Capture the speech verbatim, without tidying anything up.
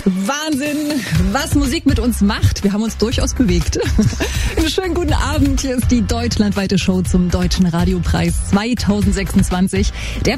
Wahnsinn, was Musik mit uns macht. Wir haben uns durchaus bewegt. Einen schönen guten Abend. Hier ist die deutschlandweite Show zum Deutschen Radiopreis zwanzig sechsundzwanzig. Der